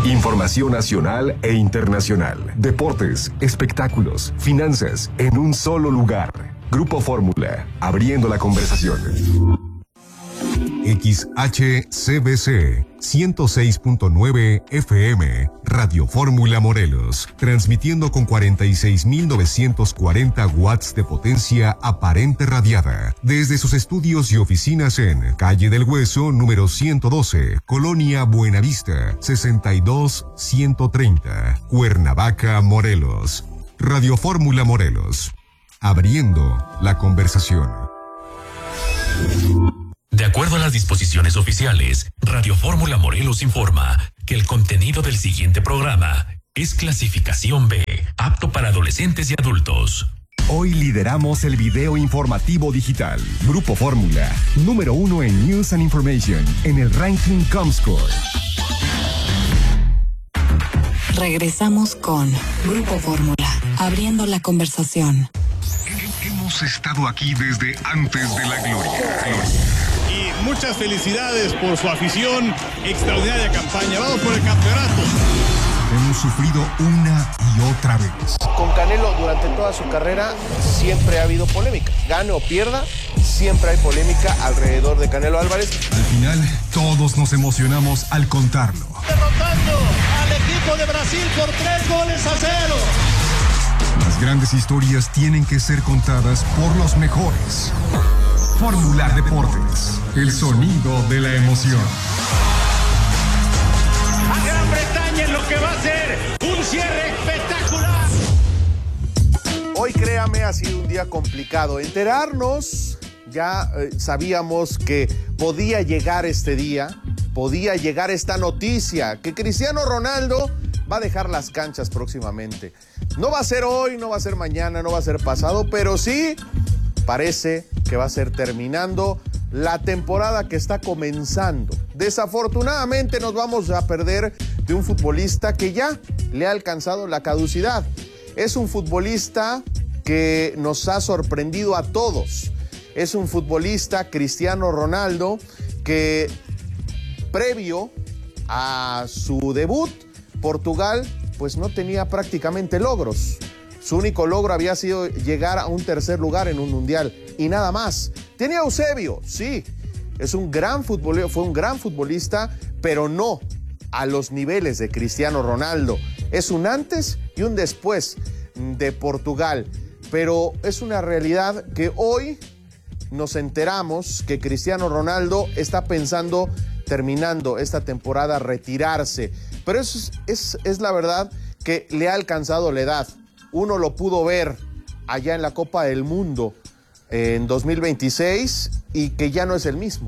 Información nacional e internacional. Deportes, espectáculos, finanzas, en un solo lugar. Grupo Fórmula, abriendo la conversación. XHCBC 106.9 FM, Radio Fórmula Morelos, transmitiendo con 46.940 watts de potencia aparente radiada, desde sus estudios y oficinas en Calle del Hueso, número 112, Colonia Buenavista, 62130, Cuernavaca, Morelos. Radio Fórmula Morelos, abriendo la conversación. De acuerdo a las disposiciones oficiales, Radio Fórmula Morelos informa que el contenido del siguiente programa es clasificación B, apto para adolescentes y adultos. Hoy lideramos el video informativo digital. Grupo Fórmula, número 1 en News and Information, en el ranking Comscore. Regresamos con Grupo Fórmula, abriendo la conversación. Hemos estado aquí desde antes de la gloria. Y muchas felicidades por su afición, extraordinaria campaña. Vamos por el campeonato. Hemos sufrido una y otra vez. Con Canelo durante toda su carrera siempre ha habido polémica. Gane o pierda, siempre hay polémica alrededor de Canelo Álvarez. Al final, todos nos emocionamos al contarlo. Derrotando al equipo de Brasil por 3-0. Las grandes historias tienen que ser contadas por los mejores. Fórmula Deportes, el sonido de la emoción. A Gran Bretaña en lo que va a ser un cierre espectacular. Hoy, créame, ha sido un día complicado. Enterarnos, ya sabíamos que podía llegar este día, podía llegar esta noticia, que Cristiano Ronaldo va a dejar las canchas próximamente. No va a ser hoy, no va a ser mañana, no va a ser pasado, pero sí parece que va a ser terminando la temporada que está comenzando. Desafortunadamente nos vamos a perder de un futbolista que ya le ha alcanzado la caducidad. Es un futbolista que nos ha sorprendido a todos. Es un futbolista, Cristiano Ronaldo, que previo a su debut, Portugal, pues no tenía prácticamente logros. Su único logro había sido llegar a un tercer lugar en un mundial y nada más. Tenía Eusebio, sí, fue un gran futbolista, pero no a los niveles de Cristiano Ronaldo. Es un antes y un después de Portugal, pero es una realidad que hoy nos enteramos que Cristiano Ronaldo está pensando, terminando esta temporada, retirarse. Pero eso es la verdad, que le ha alcanzado la edad. Uno lo pudo ver allá en la Copa del Mundo en 2026 y que ya no es el mismo.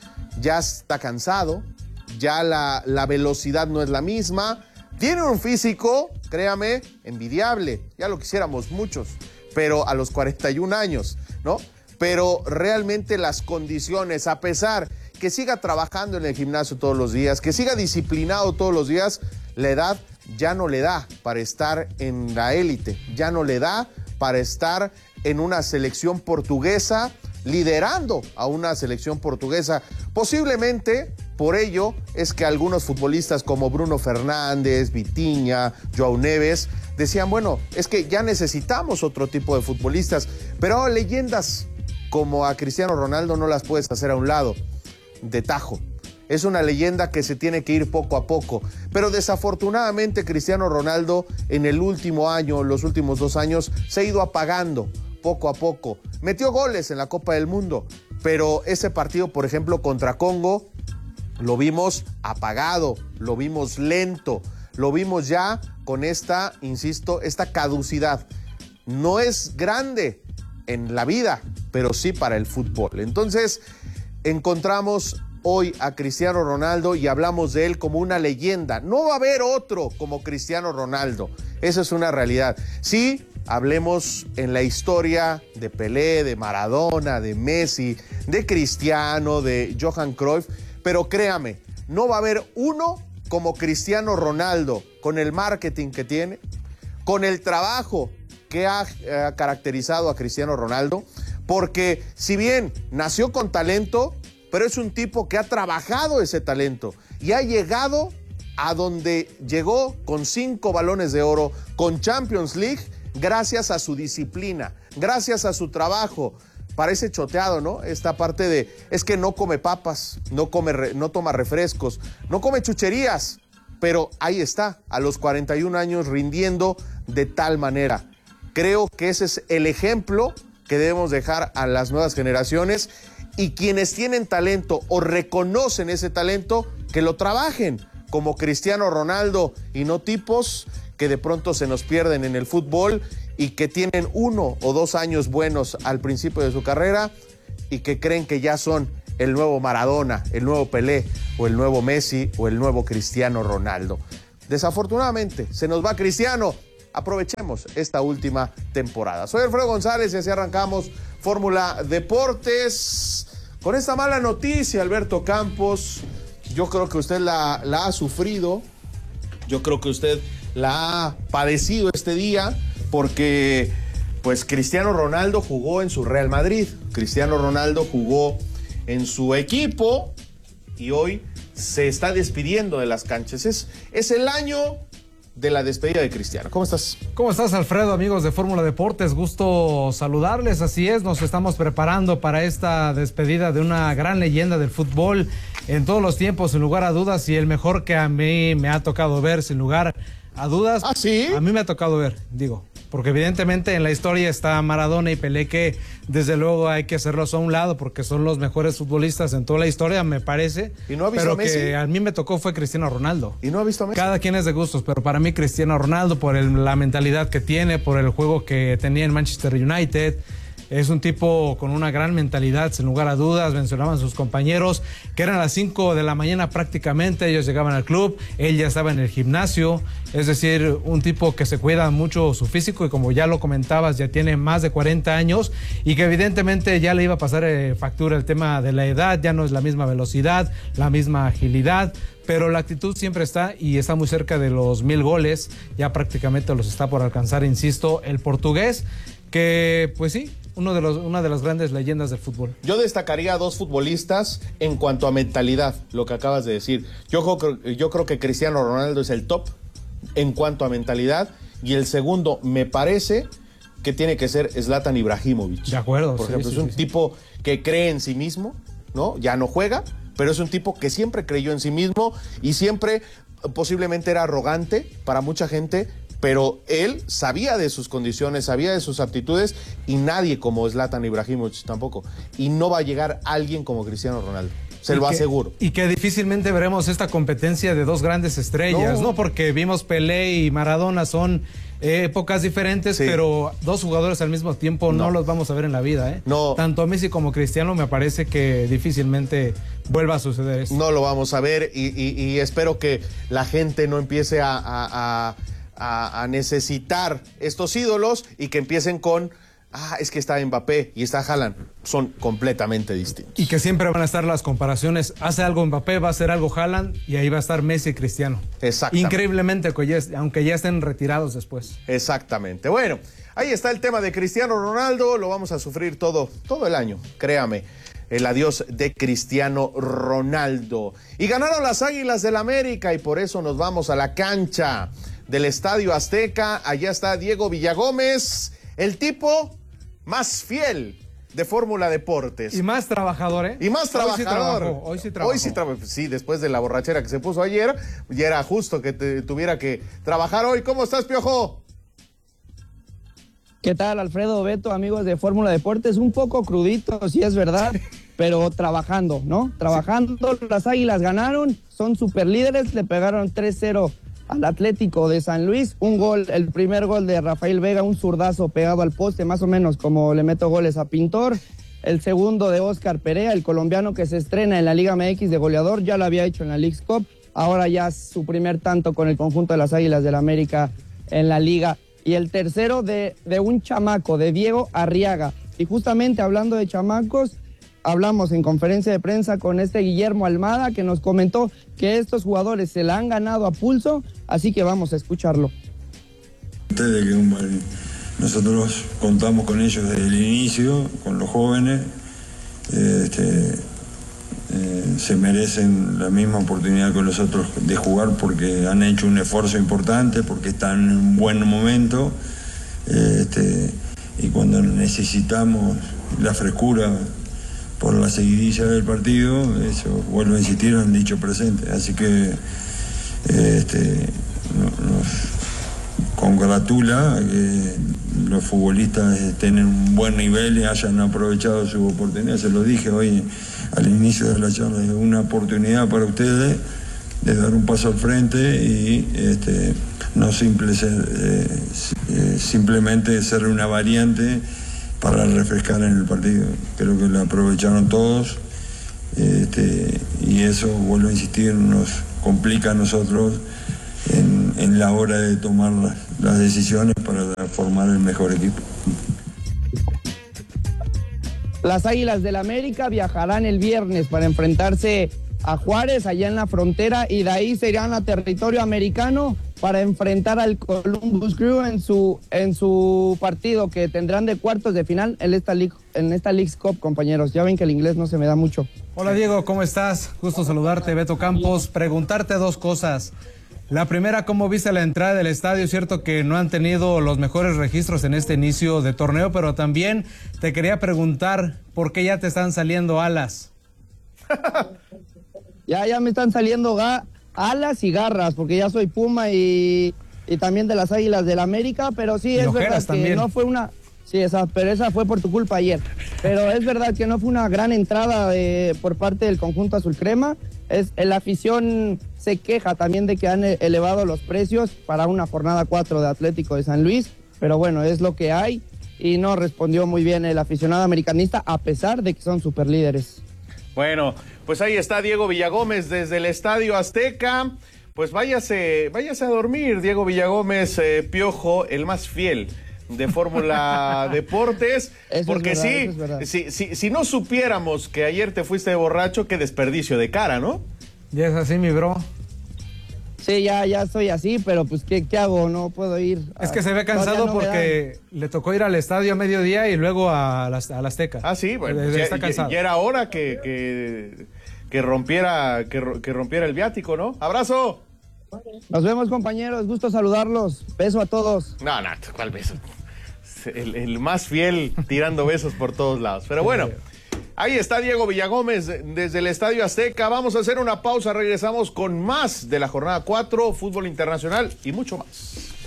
Ya está cansado, ya la velocidad no es la misma. Tiene un físico, créame, envidiable. Ya lo quisiéramos muchos, pero a los 41 años, ¿no? Pero realmente las condiciones, a pesar que siga trabajando en el gimnasio todos los días, que siga disciplinado todos los días, la edad ya no le da para estar en la élite, ya no le da para estar en una selección portuguesa, liderando a una selección portuguesa. Posiblemente por ello es que algunos futbolistas como Bruno Fernández, Vitinha, João Neves, decían, bueno, es que ya necesitamos otro tipo de futbolistas, pero leyendas como a Cristiano Ronaldo no las puedes hacer a un lado de tajo. Es una leyenda que se tiene que ir poco a poco. Pero desafortunadamente Cristiano Ronaldo en el último año, los últimos 2 años, se ha ido apagando poco a poco. Metió goles en la Copa del Mundo, pero ese partido, por ejemplo, contra Congo, lo vimos apagado, lo vimos lento, lo vimos ya con esta, insisto, esta caducidad. No es grande en la vida, pero sí para el fútbol. Entonces, encontramos hoy a Cristiano Ronaldo y hablamos de él como una leyenda. No va a haber otro como Cristiano Ronaldo. Eso es una realidad. Sí, hablemos en la historia de Pelé, de Maradona, de Messi, de Cristiano, de Johan Cruyff, pero créame, no va a haber uno como Cristiano Ronaldo, con el marketing que tiene, con el trabajo que ha caracterizado a Cristiano Ronaldo, porque si bien nació con talento, pero es un tipo que ha trabajado ese talento y ha llegado a donde llegó con 5 balones de oro, con Champions League, gracias a su disciplina, gracias a su trabajo. Parece choteado, ¿no? Esta parte de, es que no come papas, no toma refrescos, no come chucherías, pero ahí está, a los 41 años rindiendo de tal manera. Creo que ese es el ejemplo que debemos dejar a las nuevas generaciones, y quienes tienen talento o reconocen ese talento, que lo trabajen, como Cristiano Ronaldo, y no tipos que de pronto se nos pierden en el fútbol y que tienen 1 o 2 años buenos al principio de su carrera y que creen que ya son el nuevo Maradona, el nuevo Pelé, o el nuevo Messi, o el nuevo Cristiano Ronaldo. Desafortunadamente, se nos va Cristiano. Aprovechemos esta última temporada. Soy Alfredo González y así arrancamos Fórmula Deportes. Con esta mala noticia, Alberto Campos, yo creo que usted la ha sufrido, yo creo que usted la ha padecido este día, porque pues Cristiano Ronaldo jugó en su Real Madrid, Cristiano Ronaldo jugó en su equipo y hoy se está despidiendo de las canchas. Es el año de la despedida de Cristiano. ¿Cómo estás? ¿Cómo estás, Alfredo? Amigos de Fórmula Deportes, gusto saludarles. Así es, nos estamos preparando para esta despedida de una gran leyenda del fútbol en todos los tiempos, sin lugar a dudas, y el mejor que a mí me ha tocado ver, sin lugar a dudas. ¿Ah, sí? A mí me ha tocado ver, digo, porque evidentemente en la historia está Maradona y Pelé, que desde luego hay que hacerlos a un lado porque son los mejores futbolistas en toda la historia, me parece. ¿Y no ha visto pero a Messi? Que a mí me tocó fue Cristiano Ronaldo. ¿Y no ha visto a Messi? Cada quien es de gustos, pero para mí Cristiano Ronaldo, por la mentalidad que tiene, por el juego que tenía en Manchester United. Es un tipo con una gran mentalidad, sin lugar a dudas. Mencionaban sus compañeros que eran a las 5 de la mañana prácticamente, ellos llegaban al club, él ya estaba en el gimnasio. Es decir, un tipo que se cuida mucho su físico y, como ya lo comentabas, ya tiene más de 40 años y que evidentemente ya le iba a pasar factura el tema de la edad. Ya no es la misma velocidad, la misma agilidad, pero la actitud siempre está y está muy cerca de los 1000 goles. Ya prácticamente los está por alcanzar, insisto, el portugués, que pues sí, una de las grandes leyendas del fútbol. Yo destacaría a 2 futbolistas en cuanto a mentalidad, lo que acabas de decir. Yo creo que Cristiano Ronaldo es el top en cuanto a mentalidad, y el segundo me parece que tiene que ser Zlatan Ibrahimovic. De acuerdo. Por ejemplo, es un tipo que cree en sí mismo, ¿no? Ya no juega, pero es un tipo que siempre creyó en sí mismo y siempre posiblemente era arrogante para mucha gente, pero él sabía de sus condiciones, sabía de sus aptitudes, y nadie como Zlatan Ibrahimovic tampoco. Y no va a llegar alguien como Cristiano Ronaldo, se lo aseguro. Y que difícilmente veremos esta competencia de 2 grandes estrellas, ¿no? Porque vimos Pelé y Maradona, son épocas diferentes, sí, pero 2 jugadores al mismo tiempo no los vamos a ver en la vida, ¿eh? No. Tanto Messi como Cristiano me parece que difícilmente vuelva a suceder esto. No lo vamos a ver, y espero que la gente no empiece a necesitar estos ídolos y que empiecen con es que está Mbappé y está Haaland. Son completamente distintos. Y que siempre van a estar las comparaciones. Hace algo Mbappé, va a hacer algo Haaland, y ahí va a estar Messi y Cristiano. Exactamente. Increíblemente, aunque ya estén retirados después. Exactamente. Bueno, ahí está el tema de Cristiano Ronaldo. Lo vamos a sufrir todo el año, créame. El adiós de Cristiano Ronaldo. Y ganaron las Águilas del América, y por eso nos vamos a la cancha del Estadio Azteca. Allá está Diego Villagómez, el tipo más fiel de Fórmula Deportes. Y más trabajador, ¿eh? Y más trabajador. Hoy sí trabajó. Sí, después de la borrachera que se puso ayer, ya era justo que tuviera que trabajar hoy. ¿Cómo estás, Piojo? ¿Qué tal, Alfredo, Beto, amigos de Fórmula Deportes? Un poco crudito, sí es verdad, pero trabajando, ¿no? Trabajando, las Águilas ganaron, son superlíderes, le pegaron 3-0 al Atlético de San Luis. Un gol, el primer gol de Rafael Vega, un zurdazo pegado al poste, más o menos como le meto goles a Pintor. El segundo de Óscar Perea, el colombiano que se estrena en la Liga MX de goleador, ya lo había hecho en la Leagues Cup, ahora ya su primer tanto con el conjunto de las Águilas del América en la Liga. Y el tercero de un chamaco, de Diego Arriaga. Y justamente hablando de chamacos, hablamos en conferencia de prensa con Guillermo Almada, que nos comentó que estos jugadores se la han ganado a pulso, así que vamos a escucharlo. Nosotros contamos con ellos desde el inicio, con los jóvenes. se merecen la misma oportunidad que los otros de jugar porque han hecho un esfuerzo importante, porque están en un buen momento, y cuando necesitamos la frescura por la seguidilla del partido, eso, vuelvo a insistir, han dicho presente. Así que nos congratula que los futbolistas estén en un buen nivel y hayan aprovechado su oportunidad. Se lo dije hoy al inicio de la charla, es una oportunidad para ustedes de dar un paso al frente y no simplemente ser una variante para refrescar en el partido. Creo que lo aprovecharon todos, y eso, vuelvo a insistir, nos complica a nosotros en la hora de tomar las decisiones para formar el mejor equipo. Las Águilas del América viajarán el viernes para enfrentarse a Juárez allá en la frontera y de ahí se irán a territorio americano para enfrentar al Columbus Crew en su partido que tendrán de cuartos de final en esta Leagues Cup, compañeros. Ya ven que el inglés no se me da mucho. Hola Diego, ¿cómo estás? Gusto saludarte, Beto Campos. Preguntarte dos cosas. La primera, ¿cómo viste la entrada del estadio? Es cierto que no han tenido los mejores registros en este inicio de torneo, pero también te quería preguntar por qué ya te están saliendo alas. Ya me están saliendo alas y garras, porque ya soy Puma y también de las Águilas del América, pero sí, es verdad que no fue una... Sí, pero esa fue por tu culpa ayer. Pero es verdad que no fue una gran entrada por parte del conjunto azul crema. La afición se queja también de que han elevado los precios para una jornada 4 de Atlético de San Luis, pero bueno, es lo que hay y no respondió muy bien el aficionado americanista a pesar de que son superlíderes. Bueno, pues ahí está Diego Villagómez desde el Estadio Azteca. Pues váyase a dormir, Diego Villagómez, Piojo, el más fiel de Fórmula Deportes, porque si no supiéramos que ayer te fuiste de borracho, qué desperdicio de cara, ¿no? Ya es así, mi bro. Sí, ya soy así, pero pues ¿qué hago? No puedo ir. Es que se ve cansado porque le tocó ir al estadio a mediodía y luego a la Azteca. Ah, sí, bueno, está cansado. Ya era hora que rompiera el viático, ¿no? ¡Abrazo! Nos vemos, compañeros, gusto saludarlos. Beso a todos. No, ¿cuál beso? El más fiel tirando besos por todos lados. Pero bueno, ahí está Diego Villagómez desde el Estadio Azteca. Vamos a hacer una pausa, regresamos con más de la jornada 4, fútbol internacional y mucho más.